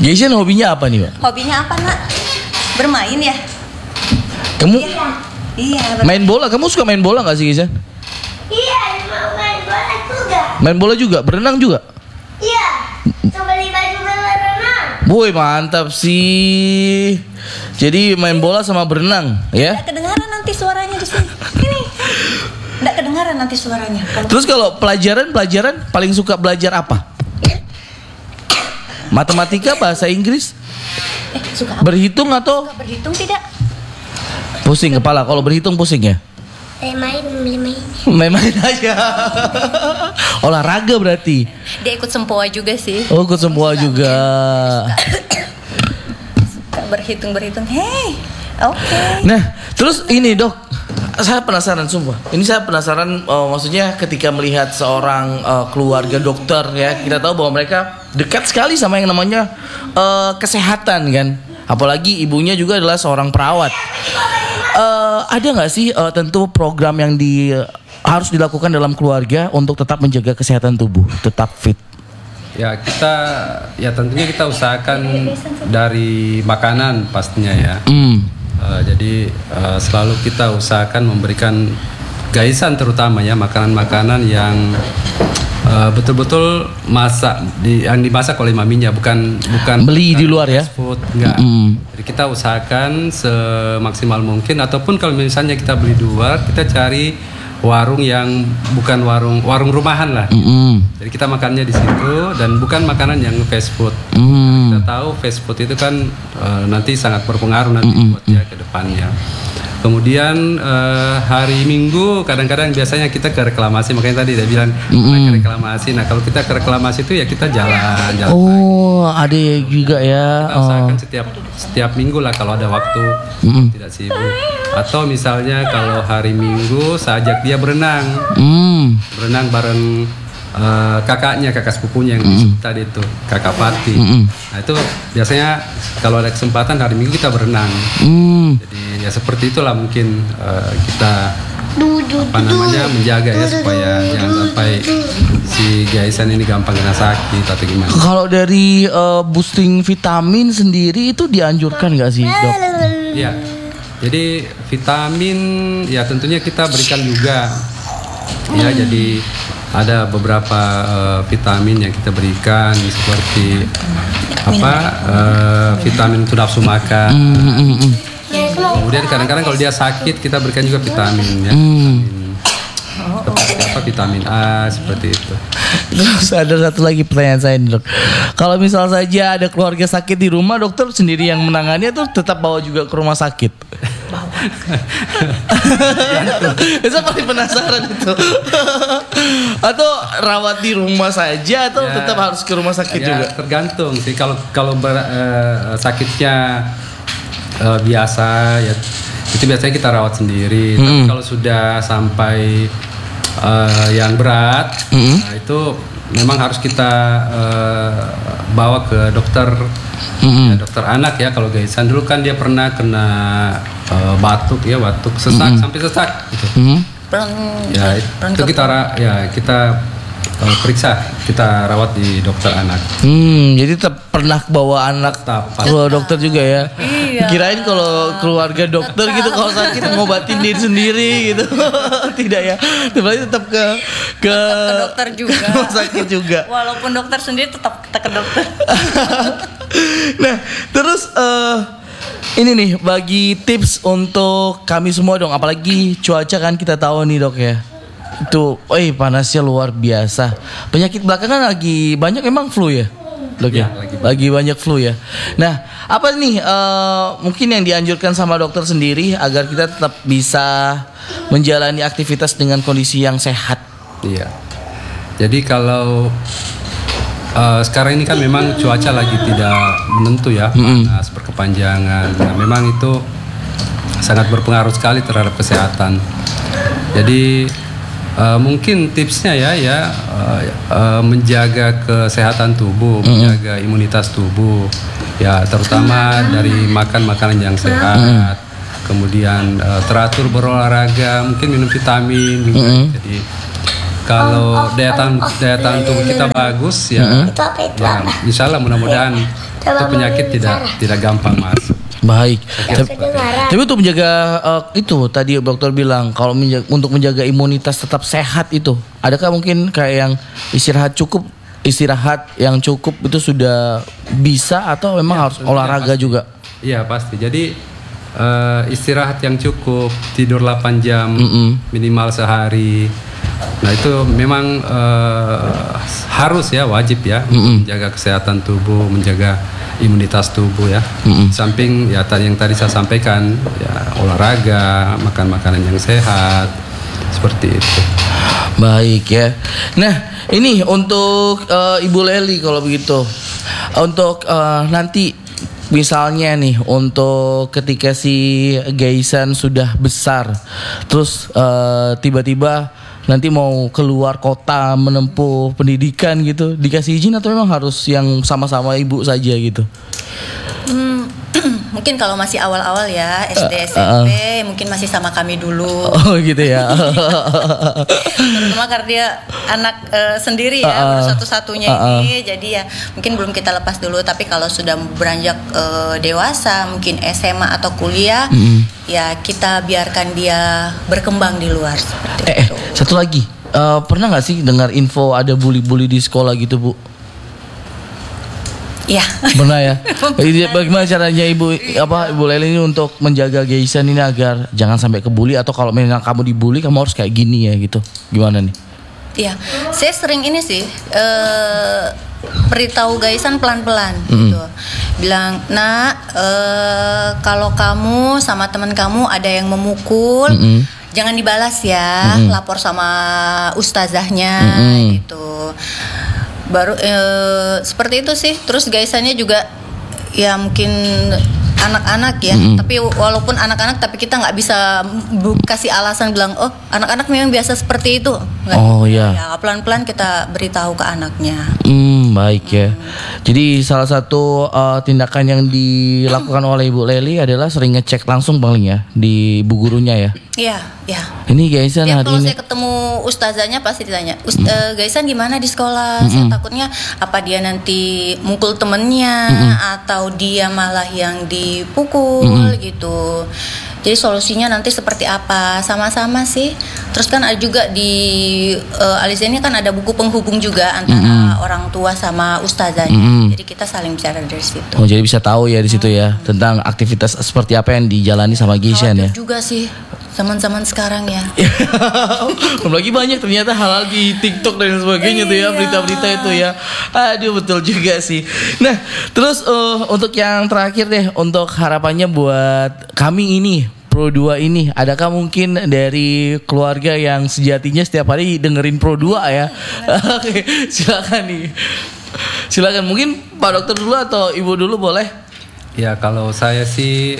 Jason hobinya apa nih, Pak? Hobinya apa, Nak? Bermain ya? Kamu Iya. main bola? Kamu suka main bola nggak sih, Jason? Iya, mau main bola juga. Main bola juga, berenang juga. Iya, coba beli baju berenang. Boy, mantap sih. Jadi main bola sama berenang, ya? Nggak kedengaran nanti suaranya di sini. Ini. Nggak kedengaran nanti suaranya. Terus kalau pelajaran paling suka belajar apa? Matematika, bahasa Inggris, Suka apa? berhitung atau Suka berhitung tidak? pusing kepala? Kalau berhitung pusing ya? Main. Main-main aja. Olahraga berarti. Dia ikut sempoa juga sih. Oh, ikut semua juga. Suka berhitung. Hey, oke. Nah, terus ini dok, saya penasaran sumpah. Ini saya penasaran, maksudnya ketika melihat seorang keluarga dokter ya, kita tahu bahwa mereka dekat sekali sama yang namanya kesehatan kan. Apalagi ibunya juga adalah seorang perawat. Ada nggak sih tentu program yang harus dilakukan dalam keluarga untuk tetap menjaga kesehatan tubuh, tetap fit? Ya tentunya kita usahakan dari makanan pastinya ya. Jadi selalu kita usahakan memberikan gaisan terutama ya makanan-makanan yang betul-betul yang dimasak oleh maminya, bukan beli di luar ya. Food enggak. Jadi kita usahakan semaksimal mungkin, ataupun kalau misalnya kita beli di luar, kita cari warung yang bukan warung rumahan lah. Jadi kita makannya di situ dan bukan makanan yang fast food. Kita tahu fast food itu kan nanti sangat berpengaruh nanti buat dia ke depannya. Kemudian hari Minggu kadang-kadang biasanya kita ke reklamasi, makanya tadi dia bilang ke reklamasi. Nah kalau kita ke reklamasi itu ya kita jalan. Oh, ada juga ya. Kita usahakan setiap minggu lah kalau ada waktu, tidak sibuk. Atau misalnya kalau hari Minggu saya ajak dia berenang bareng kakak sepupunya yang disebut tadi itu, kakak Pati. Nah itu biasanya kalau ada kesempatan hari Minggu kita berenang. Jadi ya seperti itulah mungkin kita menjaga ya supaya jangan sampai si Gaisan ini gampang kena sakit atau gimana. Kalau dari boosting vitamin sendiri itu dianjurkan nggak sih, dok? Iya. Jadi vitamin ya tentunya kita berikan juga. Ya jadi ada beberapa vitamin yang kita berikan seperti vitamin untuk nafsu makan. Kemudian kadang-kadang kalau dia sakit kita berikan juga vitamin ya. Vitamin A seperti itu. Terus ada satu lagi pertanyaan saya nih, dok. Kalau misal saja ada keluarga sakit di rumah, dokter sendiri yang menangani atau tetap bawa juga ke rumah sakit? Saya paling penasaran itu. Atau rawat di rumah saja atau tetap harus ke rumah sakit juga? Tergantung sih. Kalau sakitnya biasa ya itu biasanya kita rawat sendiri. Tapi kalau sudah sampai yang berat, nah itu memang harus kita bawa ke dokter, dokter anak ya. Kalau Gaisan dulu kan dia pernah kena batuk sesak sampai sesak gitu. Itu kita periksa, kita rawat di dokter anak. Jadi tetap pernah bawa anak ke dokter juga ya? Iya. Kirain kalau keluarga dokter gitu kalau sakit ngobatin diri sendiri gitu. Tidak ya? Berarti tetap ke dokter juga. Ke rumah sakit juga. Walaupun dokter sendiri tetap kita ke dokter. Nah, terus ini nih bagi tips untuk kami semua dong, apalagi cuaca kan kita tahu nih dok ya. Itu, panasnya luar biasa. Penyakit belakangan lagi banyak emang flu ya, dok ya? Lagi banyak flu ya. Nah, apa nih mungkin yang dianjurkan sama dokter sendiri agar kita tetap bisa menjalani aktivitas dengan kondisi yang sehat? Iya. Jadi kalau sekarang ini kan memang cuaca lagi tidak menentu ya, panas berkepanjangan. Nah, memang itu sangat berpengaruh sekali terhadap kesehatan. Jadi mungkin tipsnya menjaga kesehatan tubuh, menjaga imunitas tubuh, ya terutama dari makan makanan yang sehat, kemudian teratur berolahraga, mungkin minum vitamin. Jadi kalau daya tahan tubuh kita bagus ya, insya Allah mudah-mudahan itu penyakit tidak gampang masuk. Baik. Kedengaran. Tapi untuk menjaga itu tadi dokter bilang kalau untuk menjaga imunitas tetap sehat itu, adakah mungkin kayak yang istirahat yang cukup itu sudah bisa atau memang harus olahraga pasti. juga? Iya pasti. Jadi istirahat yang cukup, tidur 8 jam minimal sehari. Nah itu memang harus ya, wajib ya, menjaga kesehatan tubuh, menjaga imunitas tubuh ya. Samping ya yang tadi saya sampaikan ya, olahraga, makan makanan yang sehat, seperti itu. Baik ya. Nah ini untuk Ibu Leli kalau begitu, untuk nanti misalnya nih untuk ketika si Gaisan sudah besar, terus tiba-tiba nanti mau keluar kota menempuh pendidikan gitu, dikasih izin atau memang harus yang sama-sama ibu saja gitu? Mungkin kalau masih awal-awal ya SD SMP mungkin masih sama kami dulu. Oh gitu ya. Terutama karena dia anak sendiri ya, baru satu-satunya ini, jadi ya mungkin belum kita lepas dulu. Tapi kalau sudah beranjak dewasa, mungkin SMA atau kuliah, ya kita biarkan dia berkembang di luar seperti itu. Satu lagi, pernah nggak sih dengar info ada bully-bully di sekolah gitu Bu? Ya. Pernah ya. Bagaimana caranya Ibu Leli ini untuk menjaga Gaisan ini agar jangan sampai kebully, atau kalau memang kamu dibully kamu harus kayak gini ya gitu? Gimana nih? Iya, saya sering ini sih beritahu Gaisan pelan-pelan gitu. Bilang, "Nak, kalau kamu sama teman kamu ada yang memukul, jangan dibalas ya, lapor sama ustazahnya gitu." Baru seperti itu sih. Terus Gaisannya juga ya mungkin anak-anak ya, tapi walaupun anak-anak tapi kita nggak bisa kasih alasan bilang oh anak-anak memang biasa seperti itu. Ya. Ya pelan-pelan kita beritahu ke anaknya. Baik ya. Jadi salah satu tindakan yang dilakukan oleh Ibu Leli adalah sering ngecek langsung paling ya di ibu gurunya ya. Iya, ya. Ini Gaisan Ya, hari kalau ini. saya ketemu ustazahnya pasti ditanya, Gaisan gimana di sekolah? Saya takutnya apa dia nanti mukul temennya atau dia malah yang dipukul gitu. Jadi solusinya nanti seperti apa? Sama-sama sih. Terus kan ada juga di Aliza ini kan ada buku penghubung juga antara orang tua sama ustazahnya. Jadi kita saling bicara dari situ. Oh, jadi bisa tahu ya di situ ya tentang aktivitas seperti apa yang dijalani sama Gaisan ya. Juga sih zaman-zaman sekarang ya. Lagi banyak ternyata hal-hal di TikTok dan sebagainya tuh ya, berita-berita itu ya. Aduh betul juga sih. Nah terus untuk yang terakhir deh, untuk harapannya buat kami ini Pro 2 ini, adakah mungkin dari keluarga yang sejatinya setiap hari dengerin Pro 2 ya? Oke, silakan nih. Silakan, mungkin Pak Dokter dulu atau Ibu dulu boleh? Ya kalau saya sih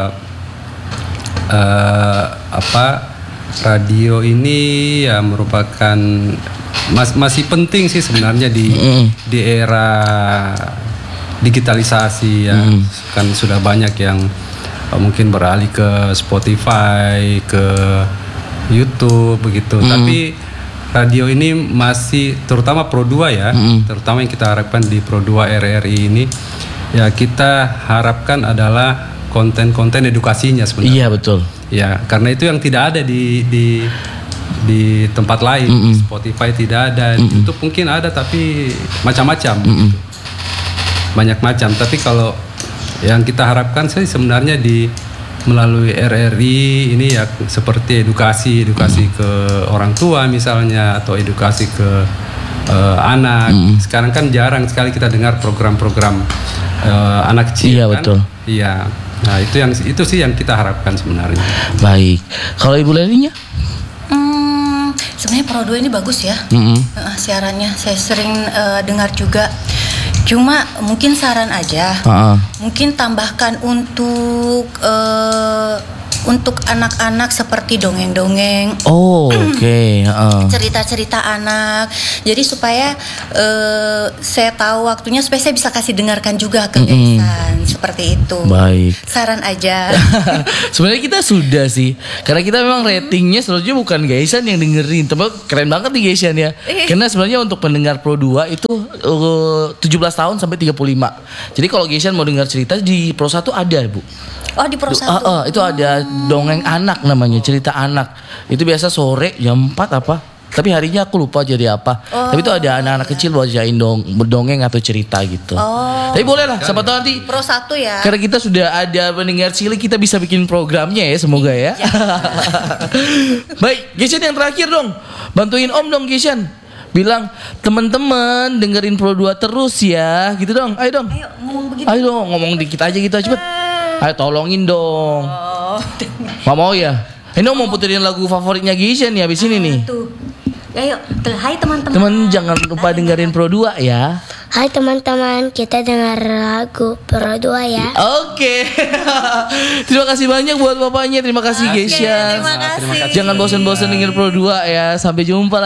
radio ini ya merupakan masih penting sih sebenarnya di era digitalisasi ya. Kan sudah banyak yang mungkin beralih ke Spotify, ke YouTube begitu. Tapi radio ini masih, terutama Pro 2 ya, terutama yang kita harapkan di Pro 2 RRI ini, ya kita harapkan adalah konten-konten edukasinya sebenarnya. Iya betul. Ya karena itu yang tidak ada di tempat lain. Di Spotify tidak ada, di YouTube mungkin ada tapi macam-macam. Gitu. Banyak macam. Tapi kalau yang kita harapkan sih sebenarnya melalui RRI ini ya seperti edukasi ke orang tua misalnya, atau edukasi ke anak. Sekarang kan jarang sekali kita dengar program-program anak kecil. Iya kan? betul. Iya. Nah itu sih yang kita harapkan sebenarnya. Baik. Kalau Ibu Lelinya? Sebenarnya Pro 2 ini bagus ya. Siarannya saya sering dengar juga. Cuma mungkin saran aja. Mungkin tambahkan untuk untuk anak-anak seperti dongeng-dongeng, Oh, oke. cerita-cerita anak. Jadi supaya saya tahu waktunya supaya saya bisa kasih dengarkan juga ke Gaisan seperti itu. Baik. Saran aja. Sebenarnya kita sudah sih, karena kita memang ratingnya selanjutnya bukan Gaisan yang dengerin, tapi keren banget nih Gaisan ya. Karena sebenarnya untuk pendengar Pro 2 itu 17 tahun sampai 35. Jadi kalau Gaisan mau dengar cerita di Pro 1 ada, Bu. Oh, di Pro 1. Itu ada dongeng anak namanya, cerita anak. Itu biasa sore jam 4 apa? Tapi harinya aku lupa jadi apa. Tapi itu ada anak-anak kecil bacain berdongeng atau cerita gitu. Tapi boleh lah, siapa tahu nanti Pro 1 ya. karena kita sudah ada pendengar cilik, kita bisa bikin programnya ya, semoga ya. Baik, Geshan yang terakhir dong. Bantuin Om dong Geshan. Bilang teman-teman dengerin Pro 2 terus ya, gitu dong. Ayo dong. Ayo ngomong begitu. Ayo dong, ngomong dikit aja gitu, cepet. Ayo tolongin dong. Gak mau ya? Ini mau puterin lagu favoritnya Geshan ya abis ini nih. Tuh. Ayo, hai teman-teman. Teman jangan lupa dengerin Pro 2 ya. Hai teman-teman, kita dengar lagu Pro 2 ya. Oke. Terima kasih banyak buat bapaknya. Terima kasih Geshan. Terima kasih. Jangan bosan-bosan denger Pro 2 ya. Sampai jumpa.